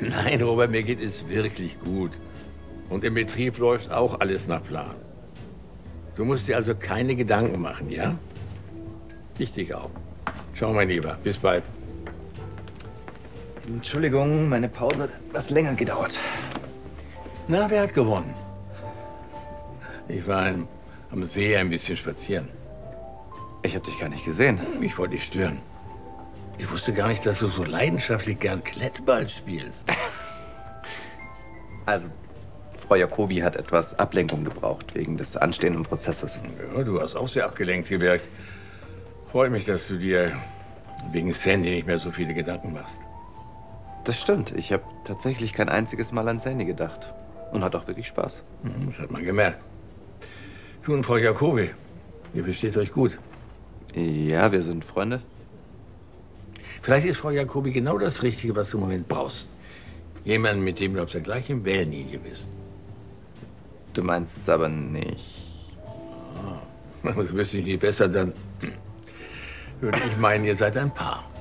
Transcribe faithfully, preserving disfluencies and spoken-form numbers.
Nein, Robert, mir geht es wirklich gut. Und im Betrieb läuft auch alles nach Plan. Du musst dir also keine Gedanken machen, ja? Wichtig auch. Ciao, mein Lieber. Bis bald. Entschuldigung, meine Pause hat etwas länger gedauert. Na, wer hat gewonnen? Ich war im, am See ein bisschen spazieren. Ich habe dich gar nicht gesehen. Ich wollte dich stören. Ich wusste gar nicht, dass du so leidenschaftlich gern Klettball spielst. Also, Frau Jacobi hat etwas Ablenkung gebraucht wegen des anstehenden Prozesses. Ja, du hast auch sehr abgelenkt gewirkt. Freut mich, dass du dir wegen Sandy nicht mehr so viele Gedanken machst. Das stimmt. Ich habe tatsächlich kein einziges Mal an Sandy gedacht. Und hat auch wirklich Spaß. Das hat man gemerkt. Du und Frau Jacobi, ihr versteht euch gut. Ja, wir sind Freunde. Vielleicht ist Frau Jacobi genau das Richtige, was du im Moment brauchst. Jemanden, mit dem du auf der gleichen Wellenlinie bist. Du meinst es aber nicht. Ah, das wüsste ich nicht besser, dann würde ich meinen, ihr seid ein Paar.